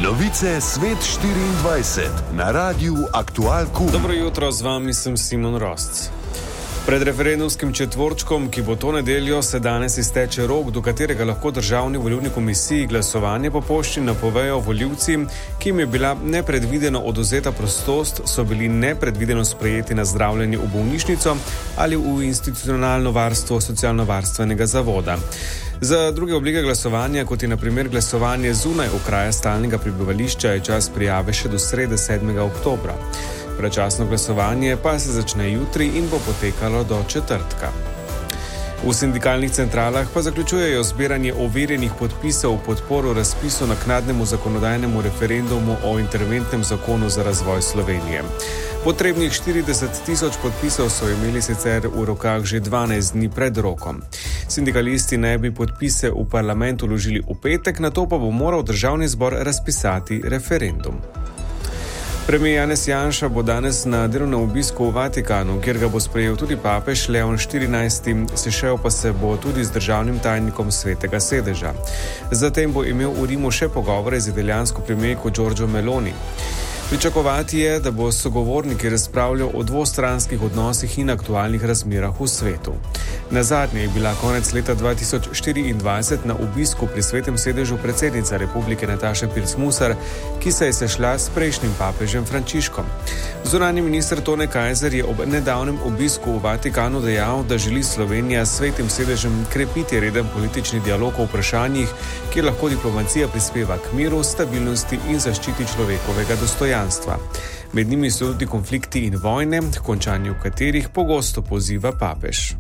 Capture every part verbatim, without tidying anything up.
Novice Svet štiriindvajset na Radiu Aktual Kum. Dobro jutro, z vami sem Simon Rosc. Pred referendumskim četvorčkom, ki bo to nedeljo, se danes izteče rok, do katerega lahko državni volilni komisiji glasovanje po pošti napovejo volivci, ki jim je bila nepredvideno odvzeta prostost, so bili nepredvideno sprejeti na zdravljenje v bolnišnico ali v institucionalno varstvo socialno-varstvenega zavoda. Za druge oblike glasovanja, kot je na primer glasovanje zunaj okraja stalnega prebivališča, je čas prijave še do srede sedmega oktobra. Predčasno glasovanje pa se začne jutri in bo potekalo do četrtka. V sindikalnih centralah pa zaključujejo zbiranje overjenih podpisov v podporo razpisu naknadnemu zakonodajnemu referendumu o interventnem zakonu za razvoj Slovenije. Potrebnih štirideset tisoč podpisov so imeli sicer v rokah že dvanajst dni pred rokom. Sindikalisti naj bi podpise v parlament vložili v petek, nato pa bo moral državni zbor razpisati referendum. Premijer Janez Janša bo danes na delovnem obisku v Vatikanu, kjer ga bo sprejel tudi papež Leon štirinajsti, sešel pa se bo tudi z državnim tajnikom Svetega sedeža. Zatem bo imel v Rimu še pogovore z italijansko premijerko Giorgio Meloni. Pričakovati je, da bo s sogovorniki razpravljal o dvostranskih odnosih in aktualnih razmerah v svetu. Nazadnje je bila konec leta dva tisoč štiriindvajset na obisku pri Svetem sedežu predsednica Republike Nataša Pirc-Musar, ki se je sešla s prejšnjim papežem Frančiškom. Zunanji minister Tone Kajzer je ob nedavnem obisku v Vatikanu dejal, da želi Slovenija s Svetim sedežem krepiti reden politični dialog o vprašanjih, kjer lahko diplomacija prispeva k miru, stabilnosti in zaščiti človekovega dostojanstva. Med njimi so tudi konflikti in vojne, k končanju katerih pogosto poziva papež.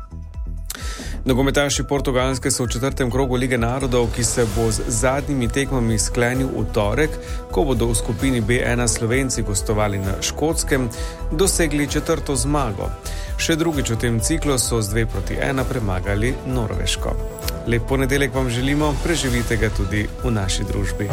Nogometaši Portugalske so v četrtem krogu Lige narodov, ki se bo z zadnjimi tekmami sklenil v torek, ko bodo v skupini B ena Slovenci gostovali na Škotskem, dosegli četrto zmago. Še drugič v tem ciklu so z dve proti ena premagali Norveško. Lep ponedeljek vam želimo, preživite ga tudi v naši družbi.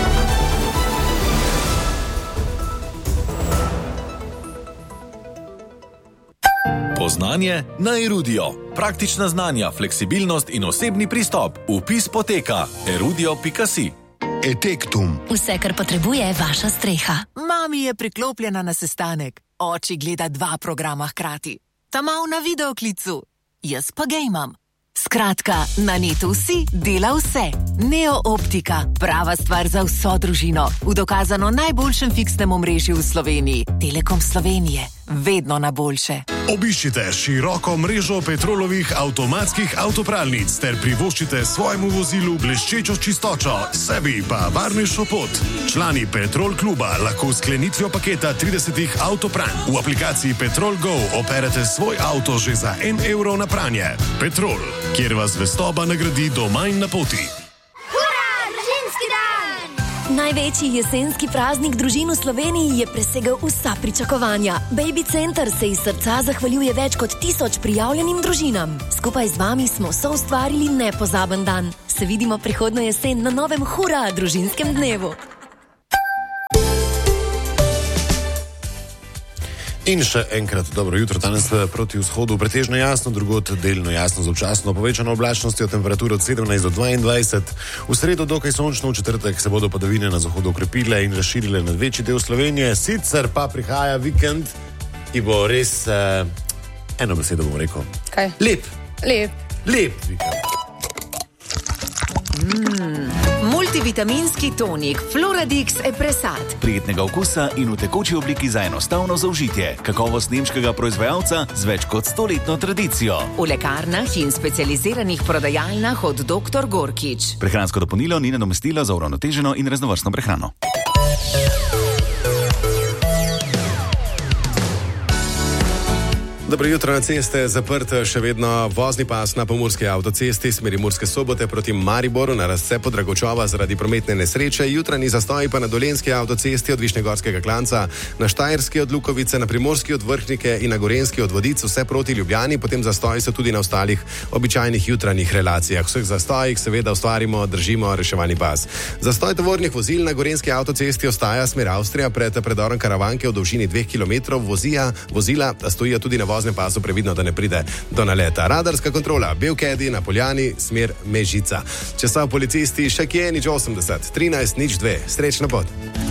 Poznanje na Erudio. Praktična znanja, fleksibilnost in osebni pristop. Vpis poteka erudio pika si. Etektum. Vse, kar potrebuje vaša streha. Mami je priklopljena na sestanek. Oči gleda dva programa hkrati. Ta mal na videoklicu. Jaz pa gejmam. Skratka, na netu vsi dela vse. Neo Optika. Prava stvar za vso družino. V dokazano najboljšem fiksnem omrežju v Sloveniji. Telekom Slovenije. Vedno na boljše. Obiščite široko mrežo Petrolovih avtomatskih avtopralnic ter privoščite svojemu vozilu bleščečo čistočo, sebi pa varnejšo pot. Člani Petrol kluba lahko s sklenitvijo paketa tridesetih avtopranj v aplikaciji Petrol Go operete svoj avto že za en evro na pranje. Petrol, kjer vas zvestoba nagradi doma in na poti. Največji jesenski praznik družin v Sloveniji je presegel vsa pričakovanja. Baby Center se iz srca zahvaljuje več kot tisoč prijavljenim družinam. Skupaj z vami smo soustvarili nepozaben dan. Se vidimo prihodnjo jesen na novem Hura družinskem dnevu. In še enkrat dobro jutro, danes proti vzhodu pretežno jasno, drugod delno jasno z občasno povečano oblačnostjo, temperatura od sedemnajst do dvaindvajset. V sredo dokaj sončno, v četrtek se bodo padavine na zahodu okrepile in razširile na večji del Slovenije, sicer pa prihaja vikend, ki bo res, eh, eno besedo bom rekel. Kaj? Lep. Lep. Lep vikend. Mm. Multivitaminski tonik Floradix Epresat. Prijetnega okusa in v tekoči obliki za enostavno zaužitje. Kakovost nemškega proizvajalca z več kot stoletno tradicijo. V lekarnah in specializiranih prodajalnah od doktor Gorkič. Prehransko dopolnilo ni nadomestilo za uravnoteženo in raznovrstno prehrano. Dobro jutro, na ceste je zaprt še vedno vozni pas na pomurski avtocesti smeri Murske Sobote proti Mariboru na razcepu Dragočova zaradi prometne nesreče. Jutranji zastoji pa na dolenjski avtocesti od Višnjegorskega Klanca, na Štajerski od Lukovice, na Primorski od Vrhnike in na Gorenjski od Vodic, vse proti Ljubljani. Potem zastoji so tudi na ostalih običajnih jutranjih relacijah. Vseh zastojih seveda ustvarimo, držimo reševalni pas. Zastoj tovornih vozil na Gorenjski avtocesti ostaja smer Avstrija pred predorom Karavanke v dolžini dveh kilometrov. Vozija, vozila stojijo tudi na vozni voznem pasu previdno, da ne pride do naleta. Radarska kontrola, Belkedi na Poljani, smer Mežica. Če so policisti še kje, nič osemdeset, trinajst, nič dve. Srečna pot.